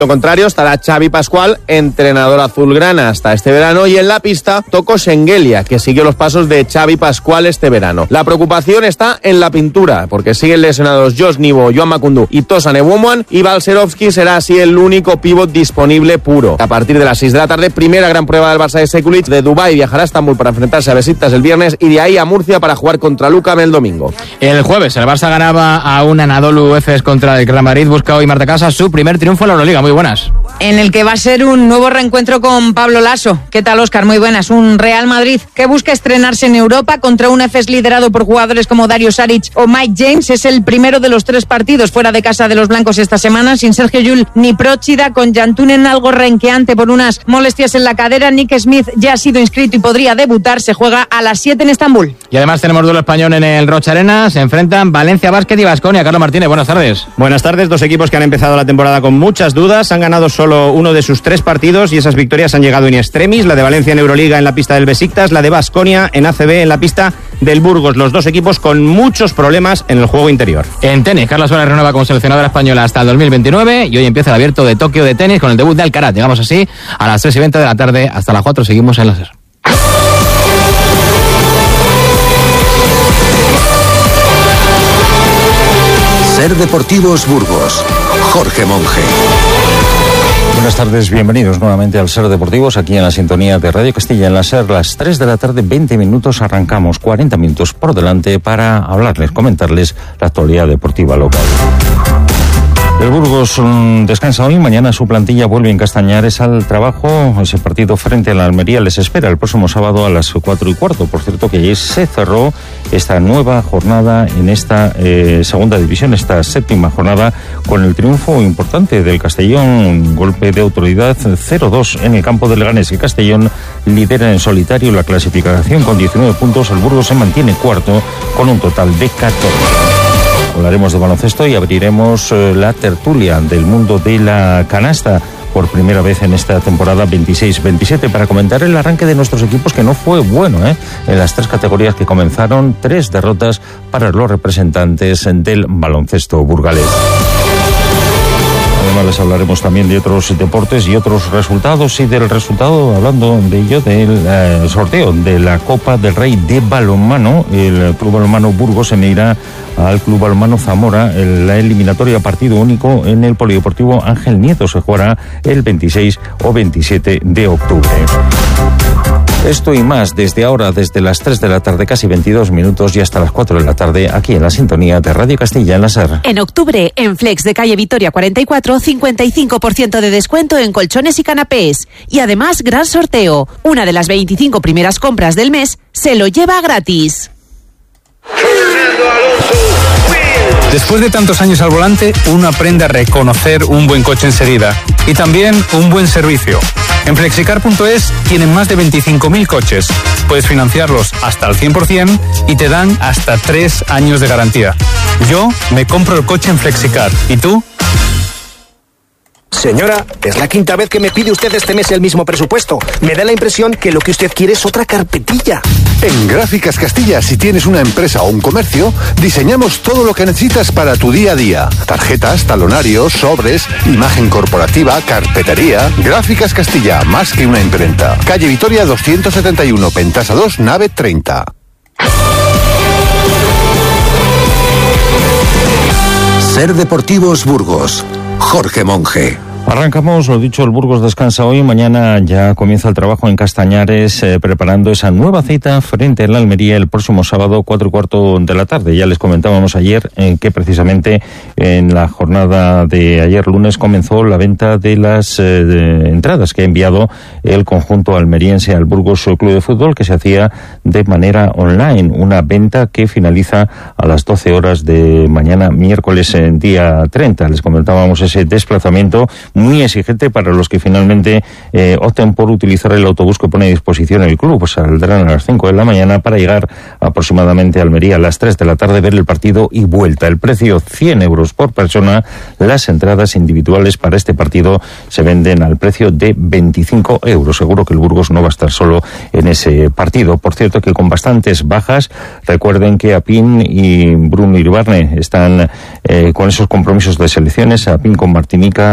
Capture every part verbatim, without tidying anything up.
Lo contrario, estará Xavi Pascual, entrenador azulgrana hasta este verano, y en la pista Toko Shengelia, que sigue los pasos de Xavi Pascual este verano. La preocupación está en la pintura, porque siguen lesionados Josh Nivo, Joan Makundu y Tosan Ewomwan, y Balcerovski será así el único pívot disponible puro. A partir de las seis de la tarde, primera gran prueba del Barça de Sekulic. De Dubái viajará a Estambul para enfrentarse a Besiktas el viernes y de ahí a Murcia para jugar contra Lucam el domingo. El jueves el Barça ganaba a un Anadolu Efes contra el Real Madrid. Busca hoy Marta Casas su primer triunfo en la Euroliga. Muy buenas. En el que va a ser un nuevo reencuentro con Pablo Lasso. ¿Qué tal, Óscar? Muy buenas. Un Real Madrid que busca estrenarse en Europa contra un Efes liderado por jugadores como Dario Saric o Mike James. Es el primero de los tres partidos fuera de casa de los blancos esta semana, sin Sergio Llull ni Próchida, con Jantunen algo renqueante por unas molestias en la cadera. Nick Smith ya ha sido inscrito y podría debutar. Se juega a las siete en Estambul. Y además tenemos duelo español en el Rocha Arena. Se enfrentan Valencia Basket y Baskonia. Carlos Martínez, buenas tardes. Buenas tardes. Dos equipos que han empezado la temporada con muchas dudas. Han ganado solo uno de sus tres partidos y esas victorias han llegado in extremis. La de Valencia en Euroliga en la pista del Besiktas, la de Baskonia en A C B en la pista del Burgos. Los dos equipos con muchos problemas en el juego interior. En tenis, Carla Suárez renueva como seleccionadora española hasta el dos mil veintinueve y hoy empieza el Abierto de Tokio de tenis con el debut de Alcaraz. Llegamos así a las tres y veinte de la tarde. Hasta las cuatro seguimos en la SER. SER Deportivos Burgos. Jorge Monge. Buenas tardes, bienvenidos nuevamente al SER Deportivos, aquí en la sintonía de Radio Castilla, en la SER, las tres de la tarde, veinte minutos, arrancamos, cuarenta minutos por delante para hablarles, comentarles la actualidad deportiva local. El Burgos um, descansa hoy, mañana su plantilla vuelve en Castañares al trabajo. Ese partido frente a la Almería les espera el próximo sábado a las cuatro y cuarto. Por cierto que ayer se cerró esta nueva jornada en esta eh, segunda división, esta séptima jornada, con el triunfo importante del Castellón, un golpe de autoridad cero dos en el campo de Leganés. El Castellón lidera en solitario la clasificación con diecinueve puntos, el Burgos se mantiene cuarto con un total de catorce. Hablaremos de baloncesto y abriremos eh, la tertulia del mundo de la canasta por primera vez en esta temporada veintiséis veintisiete para comentar el arranque de nuestros equipos, que no fue bueno, ¿eh? En las tres categorías que comenzaron, tres derrotas para los representantes del baloncesto burgalés. Además les hablaremos también de otros deportes y otros resultados, y del resultado, hablando de ello, del eh, sorteo de la Copa del Rey de balonmano. El Club Balonmano Burgos se medirá al Club Balonmano Zamora en la eliminatoria partido único en el Polideportivo Ángel Nieto. Se jugará el veintiséis o veintisiete de octubre. Esto y más desde ahora, desde las tres de la tarde, casi veintidós minutos, y hasta las cuatro de la tarde, aquí en la sintonía de Radio Castilla, en la SER. En octubre, en Flex de calle Vitoria cuarenta y cuatro, cincuenta y cinco por ciento de descuento en colchones y canapés. Y además, gran sorteo. Una de las veinticinco primeras compras del mes se lo lleva gratis. Después de tantos años al volante, uno aprende a reconocer un buen coche enseguida y también un buen servicio. En flexicar punto es tienen más de veinticinco mil coches. Puedes financiarlos hasta el cien por ciento y te dan hasta tres años de garantía. Yo me compro el coche en Flexicar. ¿Y tú? Señora, es la quinta vez que me pide usted este mes el mismo presupuesto. Me da la impresión que lo que usted quiere es otra carpetilla. En Gráficas Castilla, si tienes una empresa o un comercio, diseñamos todo lo que necesitas para tu día a día. Tarjetas, talonarios, sobres, imagen corporativa, carpetería. Gráficas Castilla, más que una imprenta. Calle Vitoria doscientos setenta y uno, Pentasa dos, nave treinta. SER Deportivos Burgos. Jorge Monge. Arrancamos, lo dicho, el Burgos descansa hoy, mañana ya comienza el trabajo en Castañares, eh, preparando esa nueva cita frente a la Almería el próximo sábado, cuatro y cuarto de la tarde. Ya les comentábamos ayer eh, que precisamente en la jornada de ayer lunes comenzó la venta de las eh, de entradas que ha enviado el conjunto almeriense al Burgos Club de Fútbol, que se hacía de manera online, una venta que finaliza a las doce horas de mañana, miércoles, en día treinta. Les comentábamos ese desplazamiento muy exigente para los que finalmente eh, opten por utilizar el autobús que pone a disposición el club. Pues saldrán a las cinco de la mañana para llegar aproximadamente a Almería a las tres de la tarde, ver el partido y vuelta. El precio cien euros por persona. Las entradas individuales para este partido se venden al precio de veinticinco euros. Seguro que el Burgos no va a estar solo en ese partido. Por cierto que con bastantes bajas. Recuerden que Apín y Bruno Irbarne están eh, con esos compromisos de selecciones. Apín con Martinica, Bruno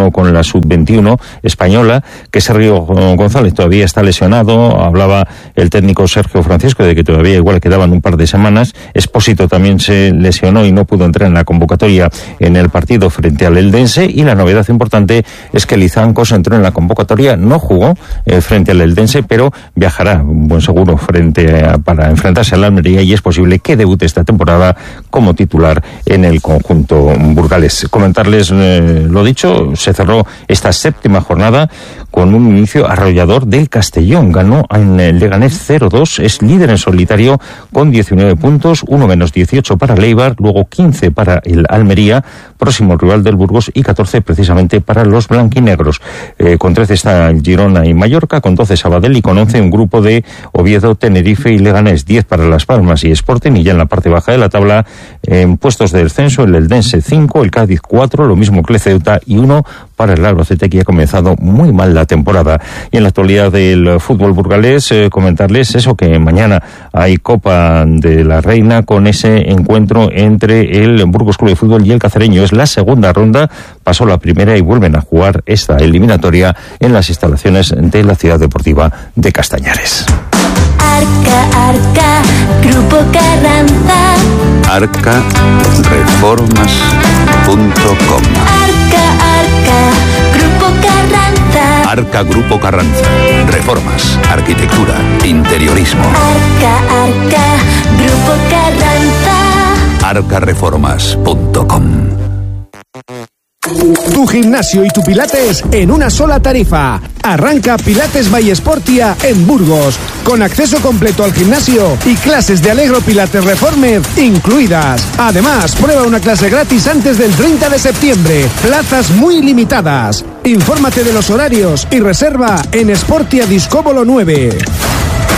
uno con la sub veintiuno española, que Sergio González todavía está lesionado. Hablaba el técnico Sergio Francisco de que todavía igual quedaban un par de semanas. Expósito también se lesionó y no pudo entrar en la convocatoria en el partido frente al Eldense, y la novedad importante es que Lizancos entró en la convocatoria, no jugó eh, frente al Eldense, pero viajará, buen seguro, frente a, para enfrentarse al Almería, y es posible que debute esta temporada como titular en el conjunto burgalés. Comentarles eh, lo dicho, se cerró esta séptima jornada con un inicio arrollador del Castellón. Ganó en el Leganés cero dos, es líder en solitario con diecinueve puntos, uno menos dieciocho para Leibar, luego quince para el Almería, próximo rival del Burgos, y catorce precisamente para los blanquinegros. Eh, con trece está el Girona y Mallorca, con doce Sabadell, y con once un grupo de Oviedo, Tenerife y Leganés, diez para Las Palmas y Sporting, y ya en la parte baja de la tabla, en puestos de descenso, el Eldense cinco, el Cádiz cuatro, lo mismo que el Ceuta, y uno para el Albacete, que ha comenzado muy mal la temporada. Y en la actualidad del fútbol burgalés, eh, comentarles eso, que mañana hay Copa de la Reina con ese encuentro entre el Burgos Club de Fútbol y el Cacereño. Es la segunda ronda, pasó la primera y vuelven a jugar esta eliminatoria en las instalaciones de la Ciudad Deportiva de Castañares. Arca, Arca, Grupo Carranza. arca reformas punto com. Arca, Arca, Grupo Carranza. Arca Grupo Carranza. Reformas, arquitectura, interiorismo. Arca, Arca, Grupo Carranza. arca reformas punto com. Tu gimnasio y tu pilates en una sola tarifa. Arranca Pilates by Sportia en Burgos, con acceso completo al gimnasio y clases de Allegro Pilates Reformer incluidas. Además, prueba una clase gratis antes del treinta de septiembre. Plazas muy limitadas. Infórmate de los horarios y reserva en Sportia Discóbolo nueve.